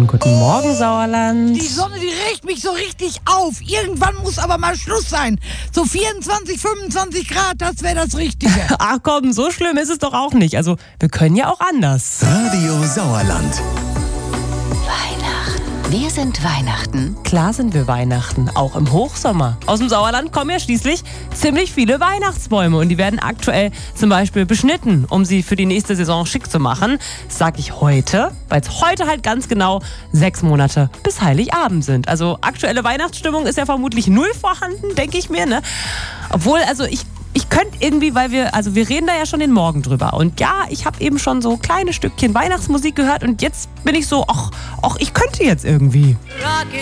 Schönen guten Morgen, Sauerland. Die Sonne, die regt mich so richtig auf. Irgendwann muss aber mal Schluss sein. So 24, 25 Grad, das wäre das Richtige. Ach komm, so schlimm ist es doch auch nicht. Also, wir können ja auch anders. Radio Sauerland. Wir sind Weihnachten. Klar sind wir Weihnachten, auch im Hochsommer. Aus dem Sauerland kommen ja schließlich ziemlich viele Weihnachtsbäume und die werden aktuell zum Beispiel beschnitten, um sie für die nächste Saison schick zu machen. Das sage ich heute, weil es heute halt ganz genau 6 Monate bis Heiligabend sind. Also aktuelle Weihnachtsstimmung ist ja vermutlich null vorhanden, denke ich mir, ne? Obwohl, also ich könnte irgendwie, weil wir reden da ja schon den Morgen drüber. Und ja, ich habe eben schon so kleine Stückchen Weihnachtsmusik gehört und jetzt bin ich so, ach, ich könnte jetzt irgendwie. Rocket